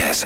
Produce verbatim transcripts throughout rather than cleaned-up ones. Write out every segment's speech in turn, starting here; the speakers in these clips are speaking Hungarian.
Ez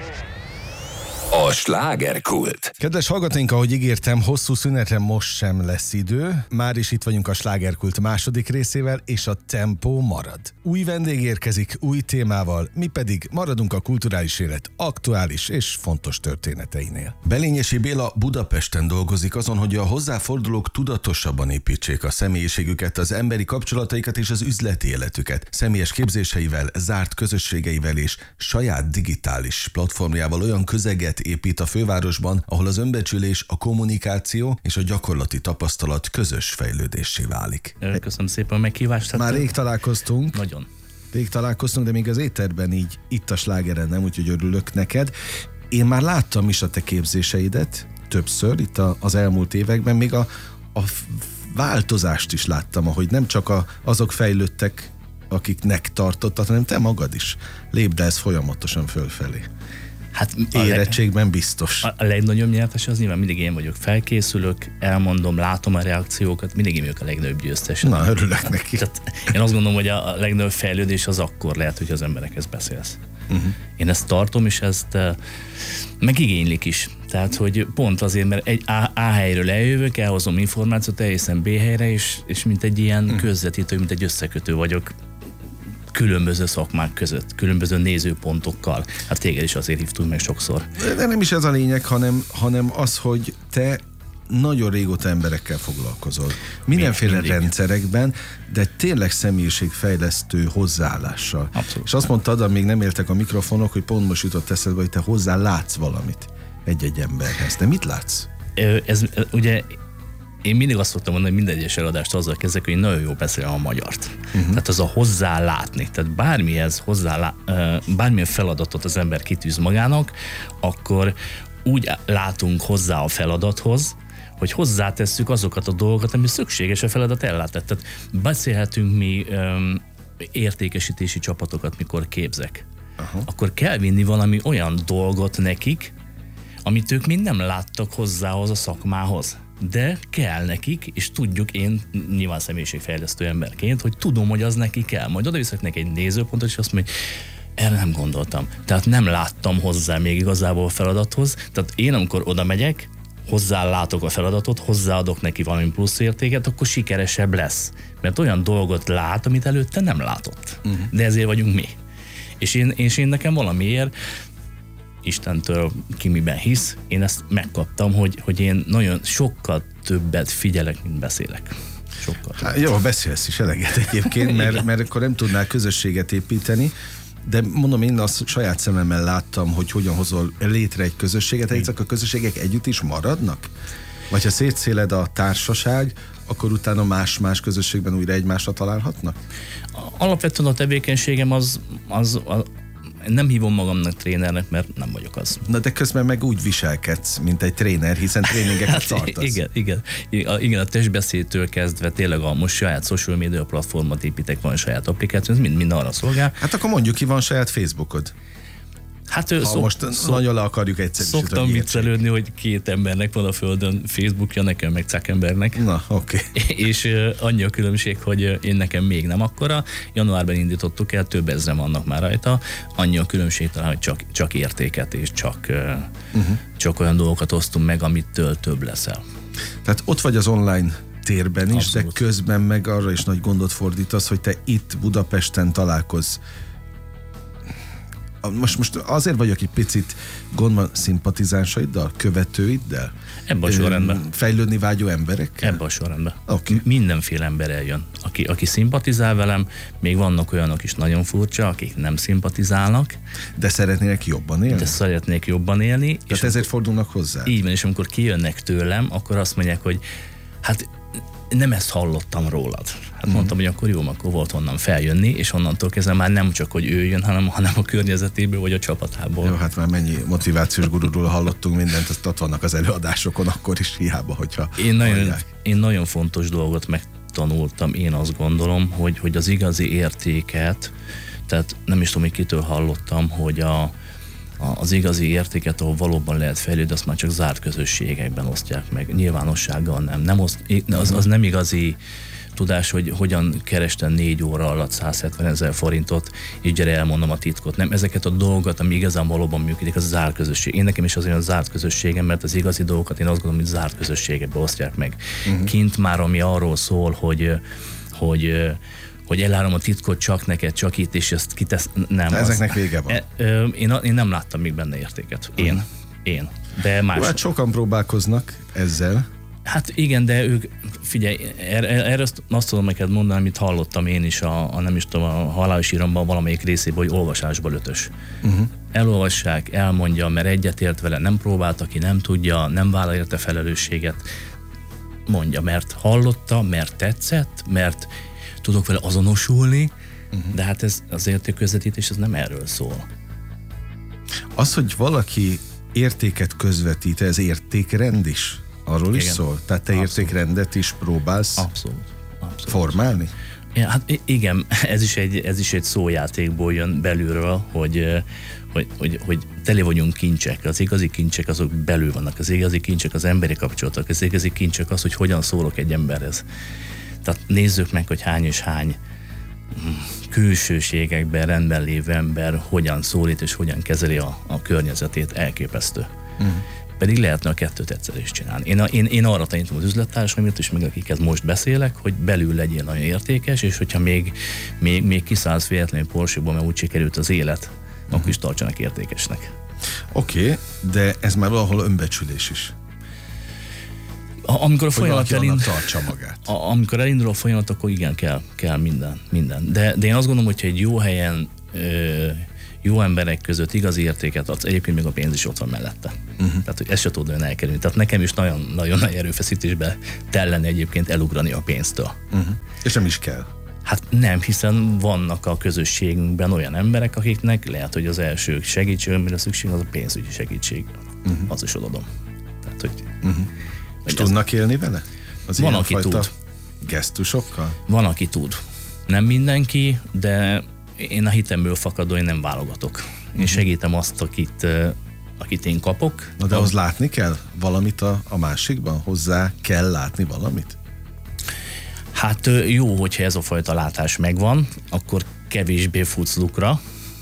a slágerkult. Kedves hallgatóink, ahogy ígértem, hosszú szünetre most sem lesz idő. Már is itt vagyunk a slágerkult második részével, és a tempó marad. Új vendég érkezik, új témával, mi pedig maradunk a kulturális élet aktuális és fontos történeteinél. Belényesi Béla Budapesten dolgozik azon, hogy a hozzáfordulók tudatosabban építsék a személyiségüket, az emberi kapcsolataikat és az üzleti életüket. Személyes képzéseivel, zárt közösségeivel és saját digitális platformjával olyan közeget épít a fővárosban, ahol az önbecsülés, a kommunikáció és a gyakorlati tapasztalat közös fejlődéssé válik. Köszönöm szépen a meghívást. Már rég találkoztunk. Nagyon. Rég találkoztunk, de még az étterben így itt a slágeren nem, úgyhogy örülök neked. Én már láttam is a te képzéseidet többször itt a, az elmúlt években, még a, a változást is láttam, ahogy nem csak a, azok fejlődtek, akiknek tartottad, hanem te magad is lépdelsz folyamatosan fölfelé. Hát érettségben biztos. A, a legnagyobb nyertes az nyilván mindig én vagyok. Felkészülök, elmondom, látom a reakciókat, mindig én vagyok a legnagyobb győztes. Na, örülök neki. Tehát én azt gondolom, hogy a, a legnagyobb fejlődés az akkor lehet, hogy az emberekhez beszélsz. Uh-huh. Én ezt tartom, és ezt uh, megigénylik is. Tehát, hogy pont azért, mert egy A, A helyről eljövök, elhozom információt, elhiszem B helyre, és, és mint egy ilyen uh-huh. közvetítő, mint egy összekötő vagyok különböző szakmák között, különböző nézőpontokkal. Hát téged is azért hívtunk meg sokszor. De nem is ez a lényeg, hanem, hanem az, hogy te nagyon régóta emberekkel foglalkozol. Mindenféle Mindig. rendszerekben, de tényleg személyiségfejlesztő hozzáállással. Abszolút. És azt mondtad, amíg nem értek a mikrofonok, hogy pont most jutott eszedbe, hogy te hozzá látsz valamit egy-egy emberhez. De mit látsz? Ez ugye én mindig azt szoktam mondani, hogy minden egyes eladást azzal kezdek, hogy én nagyon jól beszélem a magyart. Uh-huh. Tehát az a hozzálátni. Tehát bármihez hozzá, bármilyen feladatot az ember kitűz magának, akkor úgy látunk hozzá a feladathoz, hogy hozzátesszük azokat a dolgokat, ami szükséges a feladat ellátett. Tehát beszélhetünk mi um, értékesítési csapatokat, mikor képzek. Uh-huh. Akkor kell vinni valami olyan dolgot nekik, amit ők mind nem láttak hozzához a szakmához. De kell nekik, és tudjuk én nyilván személyiségfejlesztő emberként, hogy tudom, hogy az neki kell. Majd oda viszek neki egy nézőpontot, és azt mondja, hogy erre nem gondoltam. Tehát nem láttam hozzá még igazából a feladathoz. Tehát én, amikor oda megyek, hozzálátok a feladatot, hozzáadok neki valami plusz értéket, akkor sikeresebb lesz. Mert olyan dolgot lát, amit előtte nem látott. Uh-huh. De ezért vagyunk mi. És én, és én nekem valamiért Istentől ki miben hisz, én ezt megkaptam, hogy, hogy én nagyon sokkal többet figyelek, mint beszélek. Sokkal Há, jó, beszélsz is eleget egyébként, mert, mert akkor nem tudnál közösséget építeni, de mondom, én azt saját szememmel láttam, hogy hogyan hozol létre egy közösséget, egyszerűen a közösségek együtt is maradnak? Vagy ha szétszéled a társaság, akkor utána más-más közösségben újra egymásra találhatnak? Alapvetően a tevékenységem az, az, az nem hívom magamnak trénernek, mert nem vagyok az. Na de közben meg úgy viselkedsz, mint egy tréner, hiszen tréningeket hát, tartasz. Igen, igen. Igen, a testbeszédtől kezdve tényleg a most saját social media platformot építek, van saját applikáció, ez mind, mind arra szolgál. Hát akkor mondjuk ki, van saját Facebookod. Hát ha szok, most szok, nagyon le akarjuk egyszerűsíteni. Szoktam viccelődni, hogy két embernek van a földön Facebookja, nekem meg Zuckerbergnek. Na, oké. Okay. És uh, annyi a különbség, hogy én nekem még nem akkora. Januárban indítottuk el, több ezren vannak már rajta. Annyi a különbség talán, hogy csak, csak értéket és csak, uh, uh-huh. csak olyan dolgokat osztunk meg, amitől több leszel. Tehát ott vagy az online térben is, Abszolút. De közben meg arra is nagy gondot fordítasz, hogy te itt Budapesten találkozz. Most, most azért vagyok egy picit gondban szimpatizánsaiddal, követőiddel? Ebben a sorrendben. Fejlődni vágyó emberekkel? Ebben a sorrendben. Okay. Mindenféle ember eljön. Aki, aki szimpatizál velem, még vannak olyanok is nagyon furcsa, akik nem szimpatizálnak. De szeretnének jobban élni? De szeretnék jobban élni. Tehát és ezért amikor, fordulnak hozzá? Így van, és amikor kijönnek tőlem, akkor azt mondják, hogy hát nem ezt hallottam rólad. Hát mm. mondtam, hogy akkor jó, akkor volt onnan feljönni, és onnantól kezdve már nem csak, hogy ő jön, hanem, hanem a környezetéből, vagy a csapatából. Jó, hát már mennyi motivációs gururól hallottunk mindent, azt ott vannak az előadásokon, akkor is hiába, hogyha én nagyon, én nagyon fontos dolgot megtanultam, én azt gondolom, hogy, hogy az igazi értéket, tehát nem is tudom, hogy kitől hallottam, hogy a az igazi értéket, ahol valóban lehet fejlődni, azt már csak zárt közösségekben osztják meg. Nyilvánossággal nem. nem oszt, az, az nem igazi tudás, hogy hogyan kerestem négy óra alatt száz hetven ezer forintot, és gyere elmondom a titkot. Nem, ezeket a dolgokat, ami igazán valóban működik, az a zárt közösség. Én nekem is azért a zárt közösségem, mert az igazi dolgokat én azt gondolom, hogy zárt közösségekbe osztják meg. Uh-huh. Kint már, ami arról szól, hogy, hogy hogy elárom a titkot csak neked, csak itt, és ezt kitesz... Nem. Ezeknek az, vége van. E, én, én nem láttam még benne értéket. Én. Uh-huh. Én. De más. Jó, hát sokan próbálkoznak ezzel. Hát igen, de ők, figyelj, erre, erre azt tudom neked mondani, amit hallottam én is, a, a nem is tudom, a halálos iramban valamelyik részében, hogy olvasásból ötös. Uh-huh. Elolvassák, elmondja, mert egyetért vele, nem próbálta ki, nem tudja, nem vállal érte felelősséget. Mondja, mert hallotta, mert tetszett, mert tudok vele azonosulni, uh-huh. de hát ez az értékközvetítés, ez nem erről szól. Az, hogy valaki értéket közvetít, ez értékrend is? Arról is igen. szól? Tehát te abszolút. Értékrendet is próbálsz abszolút. Abszolút. formálni? Ja, hát igen, ez is, egy, ez is egy szójátékból jön belülről, hogy, hogy, hogy, hogy tele vagyunk kincsek. Az igazi kincsek azok belül vannak. Az igazi kincsek az emberi kapcsolatok. Az igazi kincsek az, hogy hogyan szólok egy emberhez. Tehát nézzük meg, hogy hány és hány külsőségekben rendben lévő ember hogyan szólít és hogyan kezeli a, a környezetét, elképesztő. Uh-huh. Pedig lehetne a kettőt egyszer is csinálni. Én, én, én arra tanítom az üzlettársaimért is, meg akikhez most beszélek, hogy belül legyél nagyon értékes, és hogyha még, még, még kiszállsz véletlenül Porsche-ból, mert úgy sikerült az élet, uh-huh. akkor is tartsanak értékesnek. Oké, okay, de ez már valahol önbecsülés is. A, amikor a folyamat elindul, tartsa magát. A, amikor elindul a folyamat, akkor igen, kell, kell minden. minden. De, de én azt gondolom, hogy egy jó helyen, ö, jó emberek között igazi értéket adsz, egyébként még a pénz is ott van mellette. Uh-huh. Tehát, hogy ezt se tud olyan elkerülni. Tehát nekem is nagyon, nagyon nagy erőfeszítésbe tellene egyébként elugrani a pénztől. Uh-huh. És nem is kell. Hát nem, hiszen vannak a közösségünkben olyan emberek, akiknek lehet, hogy az első segítség, amire szükség, az a pénzügyi segítség. Uh-huh. Az is odadom. Tehát, hogy... Uh-huh. És tudnak élni vele? Az van, aki tud. Gesztusokkal? Van, aki tud. Nem mindenki, de én a hitemből fakadóan nem válogatok. Én uh-huh. segítem azt, akit, akit én kapok. Na de ahhoz látni kell valamit a, a másikban? Hozzá kell látni valamit? Hát jó, hogyha ez a fajta látás megvan, akkor kevésbé futsz lukra,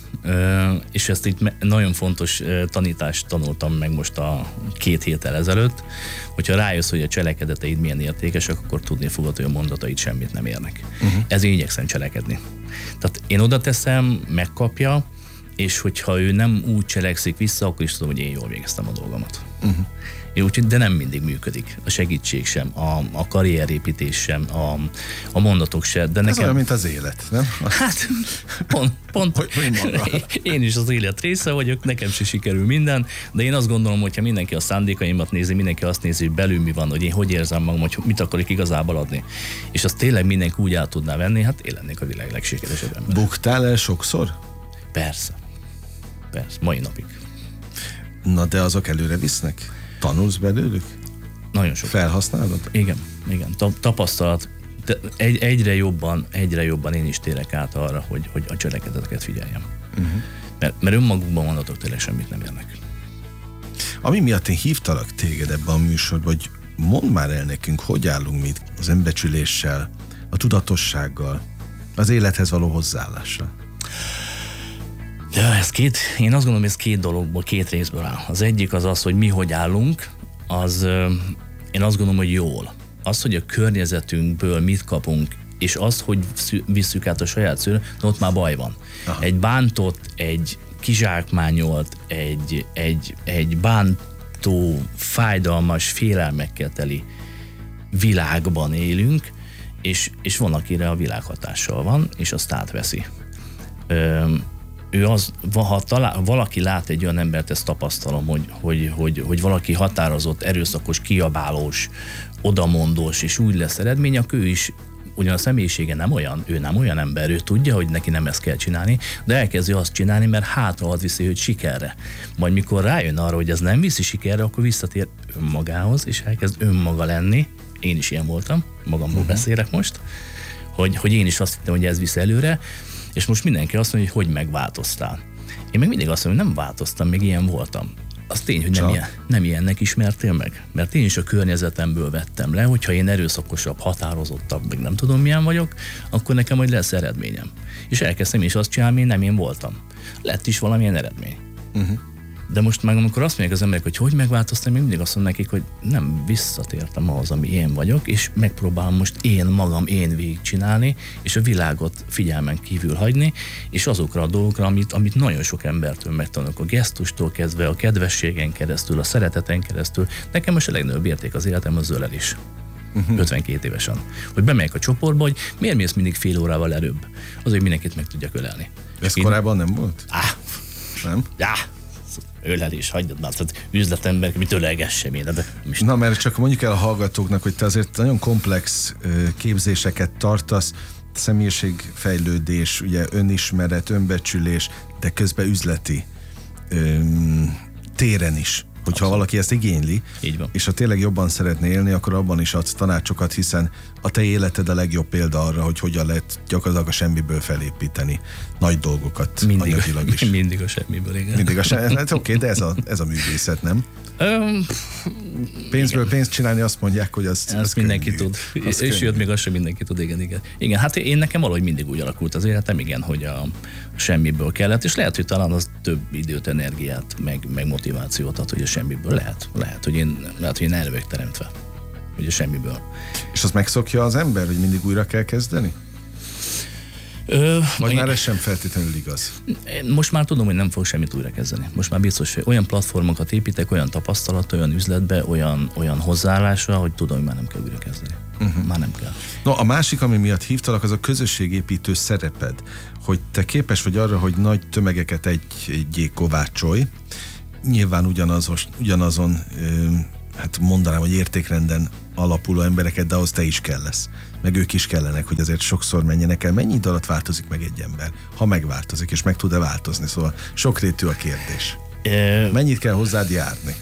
és ezt itt nagyon fontos tanítást tanultam meg most a két héttel ezelőtt, hogyha rájössz, hogy a cselekedeteid milyen értékesek, akkor tudni fogod, hogy a mondataid semmit nem érnek. Uh-huh. Ezért igyekszem cselekedni. Tehát én oda teszem, megkapja, és hogyha ő nem úgy cselekszik vissza, akkor is tudom, hogy én jól végeztem a dolgomat. Uh-huh. Jó, de nem mindig működik. A segítség sem, a, a karrierépítés sem, a, a mondatok sem. De ez nekem... olyan, mint az élet, nem? Hát, pont, pont én is az élet része vagyok, nekem se sikerül minden, de én azt gondolom, hogyha mindenki a szándékaimat nézi, mindenki azt nézi, hogy belül mi van, hogy én hogy érzem magam, hogy mit akarok igazából adni. És azt tényleg mindenki úgy át tudná venni, hát én lennék a világ legsikeresebb ember. Buktál el sokszor? Persze. Persze, mai napig. Na de azok előre visznek? Tanulsz belőlük? Nagyon sok. Felhasználod? Igen, igen. Tapasztalat. De egy, egyre jobban, egyre jobban én is térek át arra, hogy, hogy a cselekedeteket figyeljem. Uh-huh. Mert, mert önmagukban mondatok tényleg semmit nem érnek. Ami miatt én hívtalak téged ebben a műsorban, hogy mondd már el nekünk, hogy állunk mi az önbecsüléssel, a tudatossággal, az élethez való hozzáállással. De ez két, én azt gondolom, ez két dologból, két részből áll. Az egyik az az, hogy mi hogy állunk, az én azt gondolom, hogy jól. Az, hogy a környezetünkből mit kapunk, és az, hogy visszük át a saját szülő, ott már baj van. Aha. Egy bántott, egy kizsákmányolt, egy, egy, egy bántó, fájdalmas, félelmekkel teli világban élünk, és, és van, akire a világ hatással van, és azt átveszi. Öm, ő az, ha talál, valaki lát egy olyan embert, ezt tapasztalom, hogy, hogy, hogy, hogy valaki határozott, erőszakos, kiabálós, odamondós, és úgy lesz eredmény, akkor ő is, ugyan a személyisége nem olyan, ő nem olyan ember, ő tudja, hogy neki nem ezt kell csinálni, de elkezdi azt csinálni, mert hátra ad viszi őt sikerre. Majd mikor rájön arra, hogy ez nem viszi sikerre, akkor visszatér önmagához, és elkezd önmaga lenni. Én is ilyen voltam, magamból uh-huh. beszélek most, hogy, hogy én is azt hittem, hogy ez visz előre, és most mindenki azt mondja, hogy hogy megváltoztál. Én meg mindig azt mondom, hogy nem változtam, még ilyen voltam. az tény, hogy nem, ilyen, nem ilyennek ismertél meg. Mert én is a környezetemből vettem le, hogyha én erőszakosabb, határozottabb, meg nem tudom milyen vagyok, akkor nekem majd lesz eredményem. És elkezdtem is azt csinálni, nem én voltam. Lett is valamilyen eredmény. Uh-huh. De most meg amikor azt mondják az emberek, hogy hogy megváltoztam, még mindig azt mondom nekik, hogy nem, visszatértem ahhoz, ami én vagyok, és megpróbálom most én magam, én végigcsinálni, és a világot figyelmen kívül hagyni, és azokra a dolgokra, amit, amit nagyon sok embertől megtanulok, a gesztustól kezdve, a kedvességen keresztül, a szereteten keresztül. Nekem most a legnagyobb érték az életem az ölelés. Uh-huh. ötvenkét évesen. Hogy bemegyek a csoportba, hogy miért mész mindig fél órával előbb? Az, hogy mindenkit meg tudjak ölelni. Ez én... korábban nem volt? Á, nem? Á, ölelés, hagyd már, tehát üzletember, mit ölelgessem én. De most... Na, mert csak mondjuk el a hallgatóknak, hogy te azért nagyon komplex képzéseket tartasz, személyiségfejlődés, ugye önismeret, önbecsülés, de közben üzleti öm, téren is. Hogyha Abszolút. Valaki ezt igényli, és ha tényleg jobban szeretné élni, akkor abban is adsz tanácsokat, hiszen a te életed a legjobb példa arra, hogy hogyan lehet gyakorlatilag a semmiből felépíteni nagy dolgokat mindig, anyagilag is. Mindig a semmiből, igen. Mindig a semmiből, hát oké, de ez a, ez a művészet, nem? Um, Pénzből igen. Pénzt csinálni, azt mondják, hogy az, az mindenki könnyű. tud. Az és jött még azt sem mindenki tud, igen, igen. Igen, hát én nekem valahogy mindig úgy alakult az életem, igen, hogy a semmiből kellett, és lehet, hogy talán az több időt, energiát, meg, meg motivációt ad, hogy a semmiből lehet. Lehet, hogy én, lehet, hogy én el vagyok teremtve, hogy a semmiből. És azt megszokja az ember, hogy mindig újra kell kezdeni? Ö, Vagy én, már ez sem feltétlenül igaz? Most már tudom, hogy nem fog semmit újra kezdeni. Most már biztos, hogy olyan platformokat építek, olyan tapasztalat, olyan üzletbe, olyan, olyan hozzáállásra, hogy tudom, hogy már nem kell újra kezdeni. Uh-huh. Már nem kell. No, a másik, ami miatt hívtalak, az a közösségépítő szereped. Hogy te képes vagy arra, hogy nagy tömegeket egy-egy kovácsolj. Nyilván ugyanazos, ugyanazon, hát mondanám, hogy értékrenden alapuló embereket, de ahhoz te is kell lesz. Meg ők is kellenek, hogy azért sokszor menjenek el. Mennyi idő alatt változik meg egy ember? Ha megváltozik, és meg tud-e változni? Szóval sokrétű a kérdés. E... Mennyit kell hozzád járni?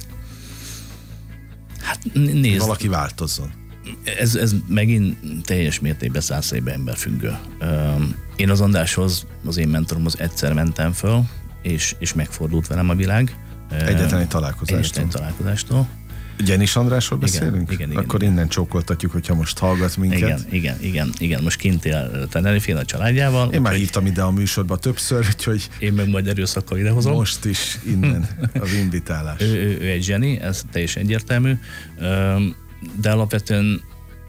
Hát nézd. Valaki változzon. Ez, ez megint teljes mértékben százszerűen emberfüggő. Én az Andráshoz, az én mentoromhoz egyszer mentem föl, és, és megfordult velem a világ. Egyetlen egy találkozástól. Egyetlen egy találkozástól. Gyenis Andrásról beszélünk? Igen, igen, Akkor igen. Innen csókoltatjuk, hogyha most hallgat minket. Igen, igen, igen, igen. Most kint él Tenerifén a családjával. Én már hívtam ide a műsorba többször, úgyhogy... Én meg majd erőszakkal idehozom. Most is innen az invitálás. ő, ő, ő egy zseni, ez teljesen egyértelmű. De alapvetően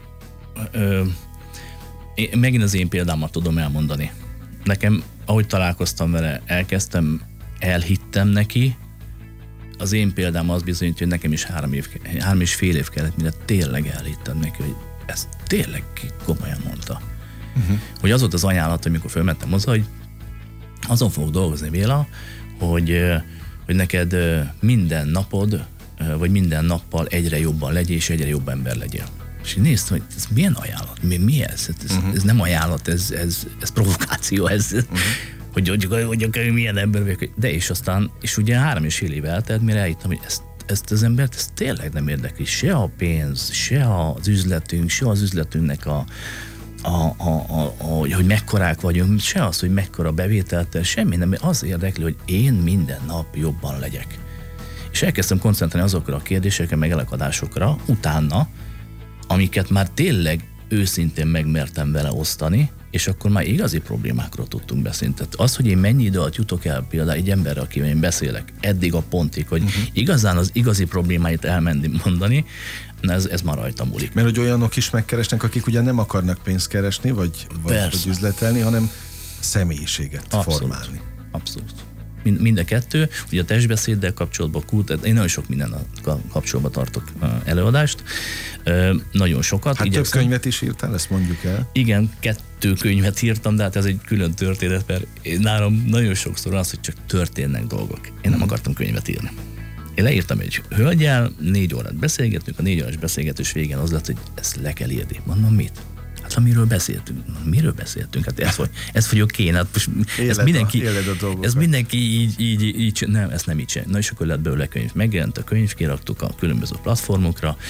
én, megint az én példámat tudom elmondani. Nekem, ahogy találkoztam vele, elkezdtem, elhittem neki. Az én példám az bizonyítja, hogy nekem is három, év, három és fél év kellett, mire tényleg elhittem neki, hogy ezt tényleg komolyan mondta. Uh-huh. Hogy az volt az ajánlat, amikor fölmentem hozzá, hogy azon fogok dolgozni, Béla, hogy, hogy neked minden napod, vagy minden nappal egyre jobban legyél, és egyre jobb ember legyél. És én néztem, hogy ez milyen ajánlat? Mi, mi ez? Ez, uh-huh. ez nem ajánlat, ez, ez, ez provokáció, ez... Uh-huh. Hogy, hogy, hogy, hogy milyen ember vagyok. De és aztán, és ugye három és fél év eltelt, mire elhittem, hogy ezt, ezt az embert ezt tényleg nem érdekli. Se a pénz, se az üzletünk, se az üzletünknek a, a, a, a, a hogy mekkorák vagyunk, se az, hogy mekkora bevételt, semmi nem. Az érdekli, hogy én minden nap jobban legyek. És elkezdtem koncentrálni azokra a kérdésekre, meg elakadásokra utána, amiket már tényleg őszintén megmertem vele osztani, és akkor már igazi problémákról tudtunk beszélni. Tehát az, hogy én mennyi idő alatt jutok el például egy emberre, akivel én beszélek, eddig a pontig, hogy uh-huh. igazán az igazi problémáit elmenni mondani, ez, ez már rajta múlik. Mert hogy olyanok is megkeresnek, akik ugye nem akarnak pénzt keresni, vagy, vagy, vagy üzletelni, hanem személyiséget Abszolút. formálni. Abszolút. Mind, mind a kettő, ugye a testbeszéddel kapcsolatban, kult, én nagyon sok minden kapcsolatban tartok előadást, nagyon sokat. Hát igyekszem. Több könyvet is írtál, ezt mondjuk el. Igen, kettő könyvet írtam, de hát ez egy külön történet, mert nálam nagyon sokszor az, hogy csak történnek dolgok. Én nem akartam könyvet írni. Én leírtam egy hölgyel, négy órát beszélgettünk, a négy órás beszélgetés végén az lett, hogy ezt le kell írni. Mondom, mit? Hát amiről beszéltünk. Miről beszéltünk? Hát ez, vagy, ez vagyok én. Hát most, ez mindenki, a, a ez mindenki így, így, így, nem, ezt nem így sem. Na és akkor lett belőle könyv. Megjelent a könyv, kiraktuk a különböző platformokra.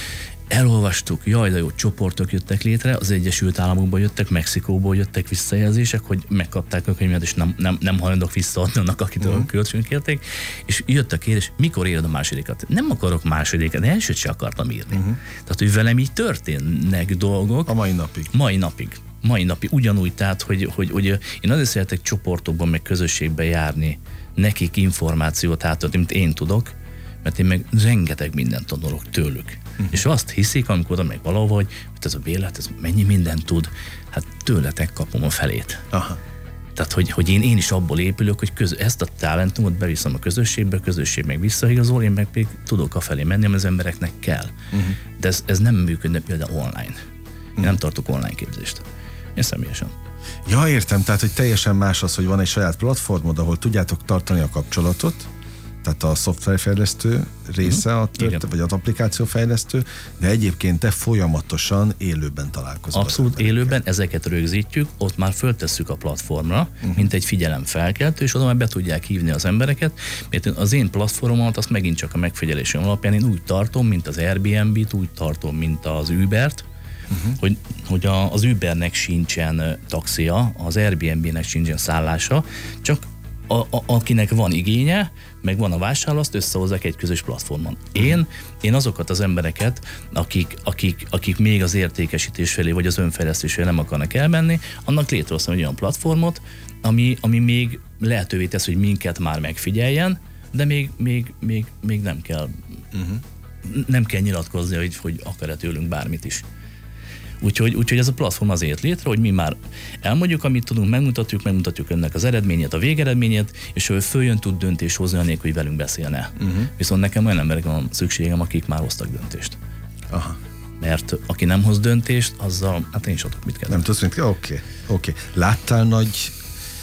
elolvastuk, jaj, de jó, csoportok jöttek létre, az Egyesült Államokból jöttek, Mexikóból jöttek visszajelzések, hogy megkapták a könyvet, és nem, nem, nem hajlandók visszaadni annak, akitől uh-huh. kölcsön kérték, és jött a kérdés, mikor írod a másodikat? Nem akarok másodikat, de elsőt se akartam írni. Uh-huh. Tehát, hogy velem így történnek dolgok. A mai napig. Mai napig. Mai napig. Ugyanúgy, tehát, hogy, hogy, hogy én azért szeretek csoportokban, meg közösségben járni, nekik információt átadni, mint én tudok, mert én meg rengeteg mindent tanulok tőlük. Uh-huh. És azt hiszik, amikor oda meg valahol, hogy ez a Béla, ez mennyi mindent tud, hát tőletek kapom a felét. Aha. Tehát, hogy, hogy én, én is abból épülök, hogy köz, ezt a talentumot beviszem a közösségbe, a közösség meg visszaigazol, én meg még tudok a felé menni, az embereknek kell. Uh-huh. De ez, ez nem működne például online. Én uh-huh. nem tartok online képzést. Én személyesen. Ja, értem, tehát, hogy teljesen más az, hogy van egy saját platformod, ahol tudjátok tartani a kapcsolatot, tehát a szoftverfejlesztő része, uh-huh. a tört, vagy az applikációfejlesztő, de egyébként te folyamatosan élőben találkozol. Abszolút élőben, ezeket rögzítjük, ott már föltesszük a platformra, uh-huh. mint egy figyelemfelkeltő, és oda már be tudják hívni az embereket, mert az én platformomat azt megint csak a megfigyelésem alapján én úgy tartom, mint az Airbnb-t, úgy tartom, mint az Ubert, uh-huh. hogy, hogy a, az Ubernek sincsen taxia, az Airbnb-nek sincsen szállása, csak A, a, akinek van igénye, meg van a vásárló, azt összehozzák egy közös platformon. Én, én azokat az embereket, akik, akik, akik még az értékesítés felé, vagy az önfejlesztés felé nem akarnak elmenni, annak létrehoztam egy olyan platformot, ami, ami még lehetővé tesz, hogy minket már megfigyeljen, de még, még, még, még nem kell uh-huh. nem kell nyilatkozni, hogy, hogy akar-e tőlünk bármit is. Úgyhogy, úgyhogy ez a platform azért létre, hogy mi már elmondjuk, amit tudunk, megmutatjuk, megmutatjuk önnek az eredményét, a végeredményét, és ő följön tud döntést hozni, anélkül, hogy velünk beszélne. Uh-huh. Viszont nekem olyan emberekre van szükségem, akik már hoztak döntést. Aha. Mert aki nem hoz döntést, azzal, hát én is adok mit kell. Nem tudsz, mit kell? Oké. Okay. Okay. Láttál nagy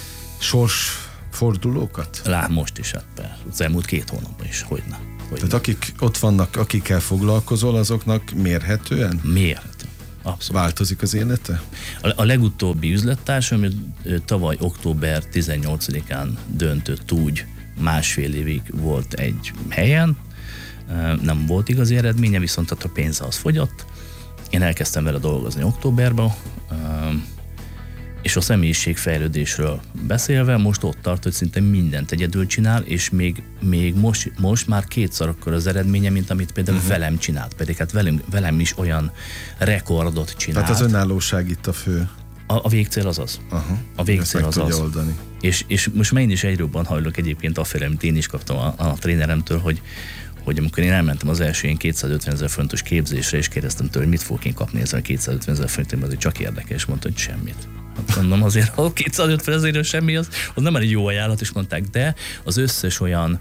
sorsfordulókat? Lát, most is, hát persze. Az elmúlt két hónapban is, hogyne. hogyne. Tehát akik ott vannak, akikkel foglalkozol, azoknak mérhetően? Mérhetően. Abszolút. Változik az élete? A, a legutóbbi üzlettársam tavaly október tizennyolcadikán döntött úgy, másfél évig volt egy helyen, nem volt igazi eredménye, viszont a pénze az fogyott. Én elkezdtem vele dolgozni októberben, és a személyiségfejlődésről beszélve most ott tart, hogy szinte mindent egyedül csinál, és még, még most, most már kétszer akkor az eredménye, mint amit például uh-huh. velem csinált. Pedig hát velem, velem is olyan rekordot csinált. Tehát az önállóság itt a fő. A, a végcél az az. Uh-huh. A végcél az az. Oldani. És, és most már én is egyre jobban hajlok egyébként affelé, amit én is kaptam a, a tréneremtől, hogy hogy amikor én elmentem az első én kétszázötven ezer forintos képzésre, és kérdeztem tőle, hogy mit fogok én kapni ezzel a kétszázötven ezer forintért, azért csak érdekes, mondta, hogy semmit. Hát mondom, azért a kétszázötven ezerről semmi, az, az nem elég jó ajánlat, és mondták, de az összes olyan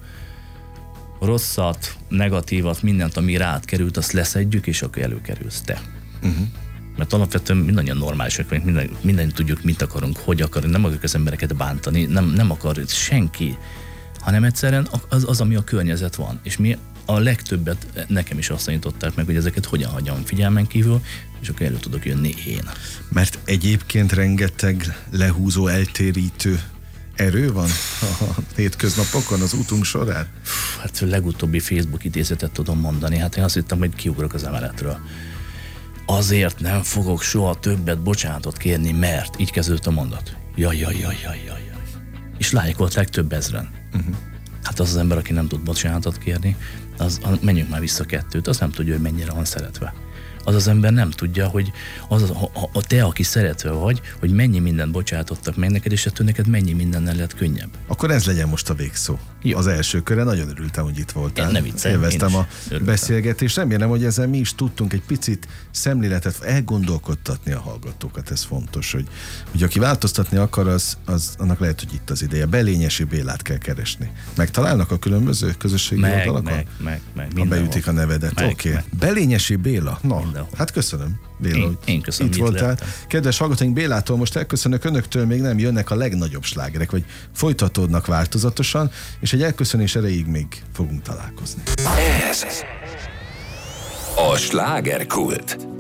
rosszat, negatívat, mindent, ami rád került, azt leszedjük, és akkor előkerülsz te. Uh-huh. Mert alapvetően mindannyian normálisak vagyunk, minden, minden tudjuk, mit akarunk, hogy akarunk, nem akarjuk az embereket bántani, nem, nem akar senki, hanem egyszerűen az, az, ami a környezet van. És mi a legtöbbet nekem is azt tanították meg, hogy ezeket hogyan hagyjam figyelmen kívül, és akkor elő tudok jönni én. Mert egyébként rengeteg lehúzó, eltérítő erő van a hétköznapokon, az útunk során? Hát a legutóbbi Facebook idézetet tudom mondani. Hát én azt hittem, hogy kiugrok az emeletről. Azért nem fogok soha többet bocsánatot kérni, mert így kezdődött a mondat. Jaj, jaj, jaj, jaj, jaj. És lájkolták több ezren. Uh-huh. Hát az az ember, aki nem tud bocsánatot kérni, az, menjünk már vissza kettőt, az nem tudja, hogy mennyire van szeretve. Az az ember nem tudja, hogy az, a, a, a te, aki szeretve vagy, hogy mennyi mindent bocsátottak meg neked, és ettől neked mennyi mindennel lett könnyebb. Akkor ez legyen most a végszó. Jó. Az első körre nagyon örültem, hogy itt voltál. Én nem viccelj, élveztem a beszélgetést. Remélem, hogy ezzel mi is tudtunk egy picit szemléletet elgondolkodtatni a hallgatókat. Ez fontos, hogy, hogy aki változtatni akar, az, az annak lehet, hogy itt az ideje. Belényesi Bélát kell keresni. Megtalálnak a különböző közösségi meg, oldalakon? Meg, meg, meg. Ha beütik a nevedet. Oké. Okay. Belényesi Béla. Na, mindenhol. Hát köszönöm, Béla, én, én köszönöm, itt voltál. Lettem. Kedves hallgatóink, Bélától most elköszönök, önöktől még nem jönnek a legnagyobb slágerek, vagy folytatódnak változatosan, és egy elköszönés erejéig még fogunk találkozni. Ez a slágerkult.